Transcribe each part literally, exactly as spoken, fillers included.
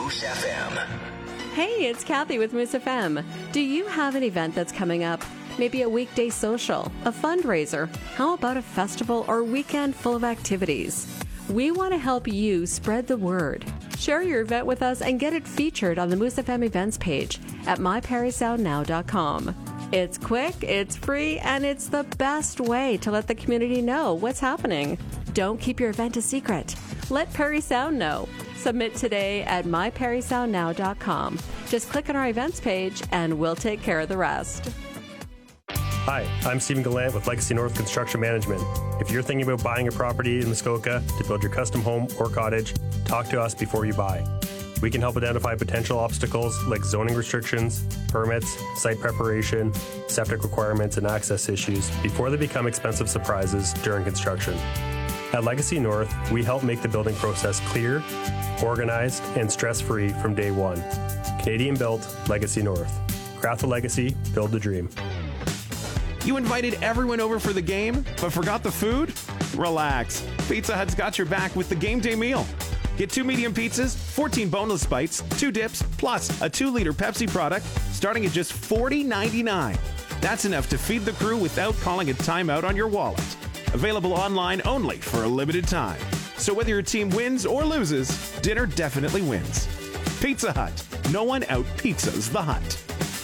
Moose F M. Hey, it's Kathy with Moose F M. Do you have an event that's coming up? Maybe a weekday social, a fundraiser. How about a festival or weekend full of activities? We want to help you spread the word. Share your event with us and get it featured on the Moose F M events page at my parry sound now dot com. It's quick, it's free, and it's the best way to let the community know what's happening. Don't keep your event a secret. Let Parry Sound know. Submit today at my parry sound now dot com. Just click on our events page and we'll take care of the rest. Hi, I'm Stephen Gallant with Legacy North Construction Management. If you're thinking about buying a property in Muskoka to build your custom home or cottage, talk to us before you buy. We can help identify potential obstacles like zoning restrictions, permits, site preparation, septic requirements, and access issues before they become expensive surprises during construction. At Legacy North, we help make the building process clear, organized, and stress-free from day one. Canadian-built, Legacy North. Craft the legacy, build the dream. You invited everyone over for the game, but forgot the food? Relax. Pizza Hut's got your back with the game day meal. Get two medium pizzas, fourteen boneless bites, two dips, plus a two liter Pepsi product starting at just forty ninety-nine. That's enough to feed the crew without calling a timeout on your wallet. Available online only for a limited time. So whether your team wins or loses, dinner definitely wins. Pizza Hut. No one out-pizzas the Hut.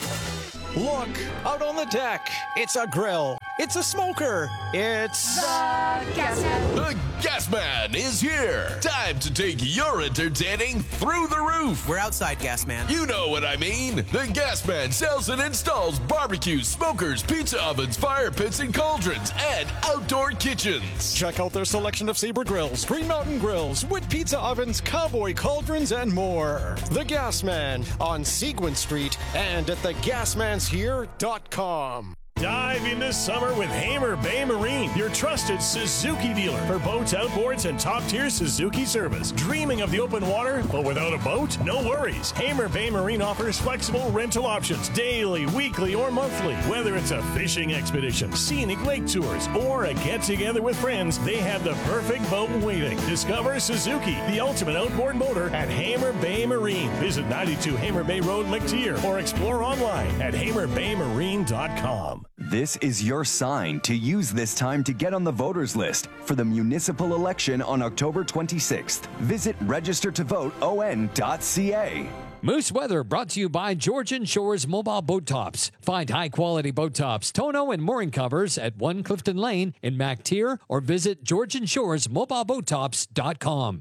Look, out on the deck. It's a grill. It's a smoker. It's... The Gas Man. The Gas Man is here. Time to take your entertaining through the roof. We're outside, Gas Man. You know what I mean. The Gas Man sells and installs barbecues, smokers, pizza ovens, fire pits, and cauldrons, and outdoor kitchens. Check out their selection of Sabre grills, Green Mountain grills, wood pizza ovens, cowboy cauldrons, and more. The Gas Man on Seguin Street and at the gas mans here dot com. Dive into summer with Hamer Bay Marine, your trusted Suzuki dealer for boats, outboards, and top-tier Suzuki service. Dreaming of the open water, but without a boat? No worries. Hamer Bay Marine offers flexible rental options, daily, weekly, or monthly. Whether it's a fishing expedition, scenic lake tours, or a get-together with friends, they have the perfect boat waiting. Discover Suzuki, the ultimate outboard motor at Hamer Bay Marine. Visit ninety-two Hamer Bay Road, McTier, or explore online at hamer bay marine dot com. This is your sign to use this time to get on the voters list for the municipal election on October twenty-sixth. Visit register to vote O N dot C A. Moose Weather brought to you by Georgian Shores Mobile Boat Tops. Find high-quality boat tops, tonneau, and mooring covers at one Clifton Lane in McTier or visit georgian shores mobile boat tops dot com.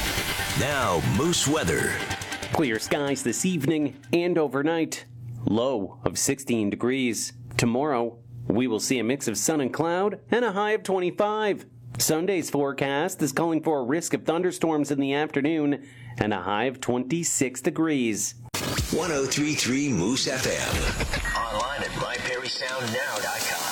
Now, Moose Weather. Clear skies this evening and overnight. Low of sixteen degrees. Tomorrow, we will see a mix of sun and cloud and a high of twenty-five. Sunday's forecast is calling for a risk of thunderstorms in the afternoon and a high of twenty-six degrees. one oh three point three Moose F M. Online at my parry sound now dot com.